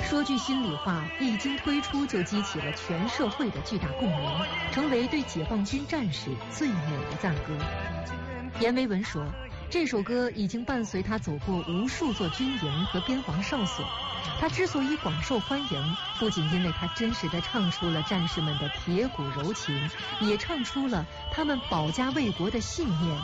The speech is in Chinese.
说句心里话，一经推出就激起了全社会的巨大共鸣，成为对解放军战士最美的赞歌。阎维文说，这首歌已经伴随他走过无数座军营和边防哨所。他之所以广受欢迎，不仅因为他真实地唱出了战士们的铁骨柔情，也唱出了他们保家卫国的信念